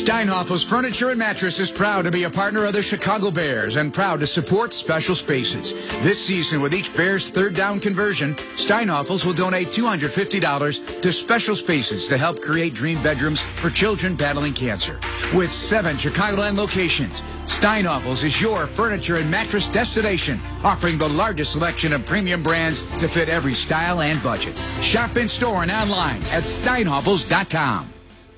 Steinhoffel's Furniture and Mattress is proud to be a partner of the Chicago Bears and proud to support Special Spaces. This season, with each Bears third down conversion, Steinhoffel's will donate $250 to Special Spaces to help create dream bedrooms for children battling cancer. With 7 Chicagoland locations, Steinhoffel's is your furniture and mattress destination, offering the largest selection of premium brands to fit every style and budget. Shop in store and online at steinhoffels.com.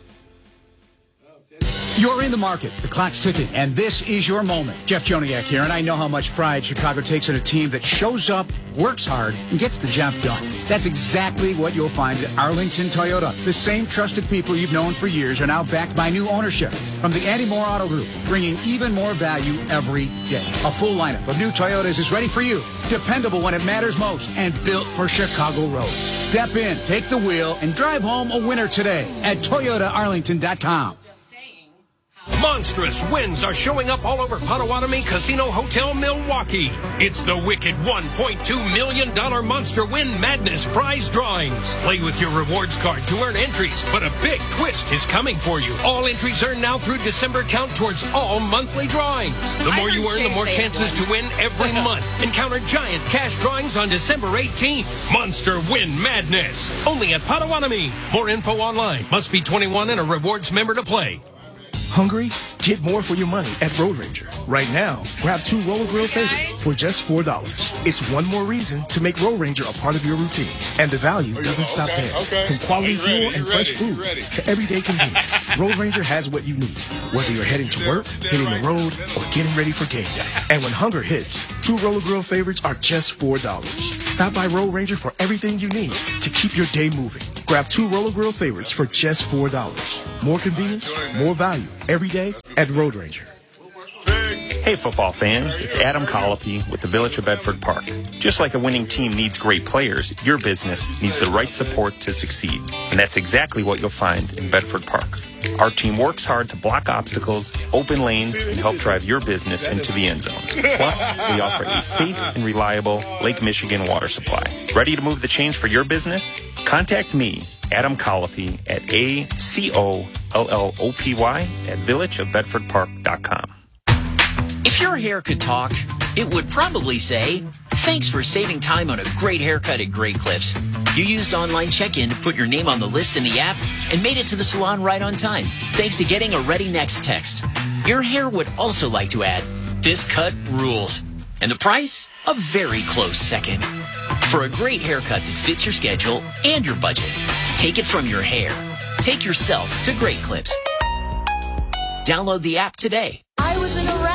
You're in the market. The clock's ticking, and this is your moment. Jeff Joniak here, and I know how much pride Chicago takes in a team that shows up, works hard, and gets the job done. That's exactly what you'll find at Arlington Toyota. The same trusted people you've known for years are now backed by new ownership from the Andy Moore Auto Group, bringing even more value every day. A full lineup of new Toyotas is ready for you. Dependable when it matters most, and built for Chicago roads. Step in, take the wheel, and drive home a winner today at ToyotaArlington.com. Monstrous wins are showing up all over Potawatomi Casino Hotel Milwaukee. It's the wicked $1.2 million Monster Win Madness prize drawings. Play with your rewards card to earn entries, but a big twist is coming for you. All entries earned now through December count towards all monthly drawings. The more you earn, the more chances to win every month. Encounter giant cash drawings on December 18th. Monster Win Madness. Only at Potawatomi. More info online. Must be 21 and a rewards member to play. Hungry? Get more for your money at Road Ranger. Right now, grab 2 Roller Grill favorites for just $4. It's one more reason to make Road Ranger a part of your routine. And the value doesn't stop there. From quality fuel and fresh food to everyday convenience, Road Ranger has what you need. Whether you're heading to work, hitting the road, or getting ready for game day. And when hunger hits, 2 Roller Grill favorites are just $4. Stop by Road Ranger for everything you need to keep your day moving. Grab 2 Roller Grill favorites for just $4. More convenience, more value, every day at Road Ranger. Hey football fans, it's Adam Colopy with the Village of Bedford Park. Just like a winning team needs great players, your business needs the right support to succeed. And that's exactly what you'll find in Bedford Park. Our team works hard to block obstacles, open lanes, and help drive your business into the end zone. Plus, we offer a safe and reliable Lake Michigan water supply. Ready to move the chains for your business? Contact me, Adam Colopy, at ACOLLOPY at villageofbedfordpark.com. If your hair could talk, it would probably say, "Thanks for saving time on a great haircut at Great Clips. You used online check-in to put your name on the list in the app and made it to the salon right on time, thanks to getting a Ready Next text." Your hair would also like to add, "This cut rules." And the price? A very close second. For a great haircut that fits your schedule and your budget, take it from your hair. Take yourself to Great Clips. Download the app today. I was in a